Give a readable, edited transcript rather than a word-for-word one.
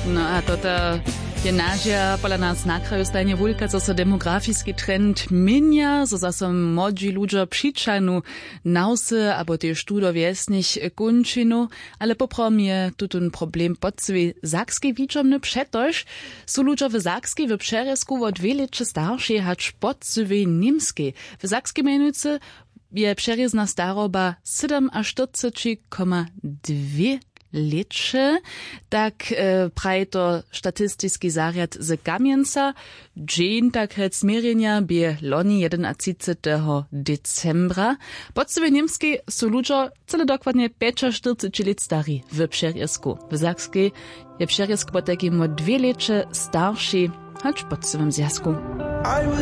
No a toto je nažia pola nás na kraju stajne wulka, co so demografiski trend minja, so zase młodzi ludzie přičanu nausy, abo tež tu do viesnych kunčinu, ale poprom je tutun problem podsyvi Sakski wiczomny przetoż, su ludzie w Sakski w Przeresku wo 2 leće starši hač podsyvi nimski. W Sakski menujcy je přerezna staroba 47,2 leće, tak praje to statistiski zarjad z Kamjenca. Dżin tak rec mierenja bie loni 31. decembra. Podsyve nimski su ludzie cele dokładnie 45 let stari w Przeresku. W Sakskiej je Przeresk po takim 2 leće starši, hač podsywym zjazku.